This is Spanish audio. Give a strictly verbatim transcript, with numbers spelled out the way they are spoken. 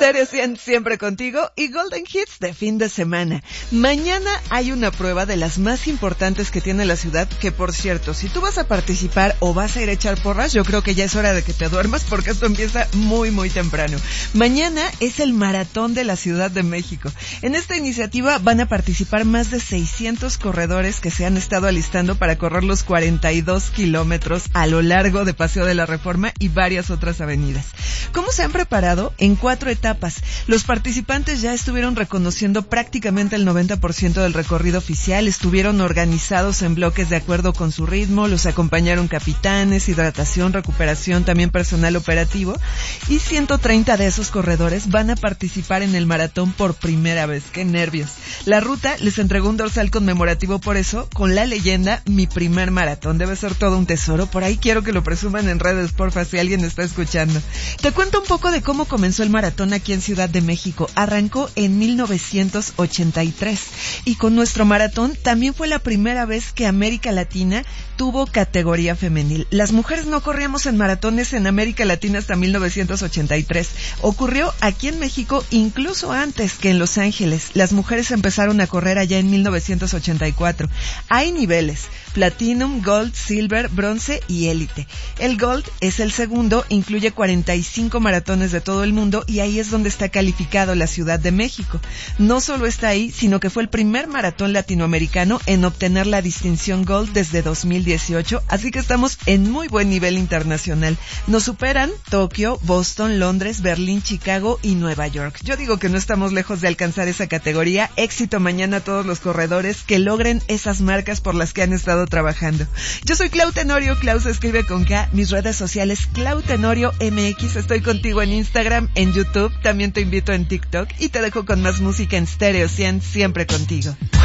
Stereo cien siempre contigo y Golden Hits de fin de semana. Mañana hay una prueba de las más importantes que tiene la ciudad, que por cierto, si tú vas a participar o vas a ir a echar porras, yo creo que ya es hora de que te duermas porque esto empieza muy muy temprano. Mañana es el Maratón de la Ciudad de México. En esta iniciativa van a participar más de seiscientos corredores que se han estado alistando para correr los cuarenta y dos kilómetros a lo largo de Paseo de la Reforma y varias otras avenidas. ¿Cómo se han preparado? En cuatro etapas. Los participantes ya estuvieron reconociendo prácticamente el noventa por ciento del recorrido oficial, estuvieron organizados en bloques de acuerdo con su ritmo, los acompañaron capitanes, hidratación, recuperación, también personal operativo, y ciento treinta de esos corredores van a participar en el maratón por primera vez. ¡Qué nervios! La ruta les entregó un dorsal conmemorativo por eso, con la leyenda Mi Primer Maratón. Debe ser todo un tesoro, por ahí quiero que lo presuman en redes, porfa, si alguien está escuchando. Te cuento un poco de cómo comenzó el maratón aquí en Ciudad de México. Arrancó en mil novecientos ochenta y tres y con nuestro maratón también fue la primera vez que América Latina tuvo categoría femenil. Las mujeres no corríamos en maratones en América Latina hasta mil novecientos ochenta y tres. Ocurrió aquí en México incluso antes que en Los Ángeles. Las mujeres empezaron a correr allá en mil novecientos ochenta y cuatro. Hay niveles: Platinum, Gold, Silver, Bronce y Élite. El Gold es el segundo, incluye cuarenta y cinco maratones de todo el mundo y ahí es donde está calificado la Ciudad de México. No solo está ahí, sino que fue el primer maratón latinoamericano en obtener la distinción Gold desde dos mil dieciocho, así que estamos en muy buen nivel internacional. Nos superan Tokio, Boston, Londres, Berlín, Chicago y Nueva York. Yo digo que no estamos lejos de alcanzar esa categoría. Éxito mañana a todos los corredores que logren esas marcas por las que han estado trabajando. Yo soy Clau Tenorio, Clau se escribe con K, mis redes sociales Clau Tenorio M X, estoy contigo en Instagram, en YouTube, también te invito en TikTok y te dejo con más música en Stereo cien, siempre contigo.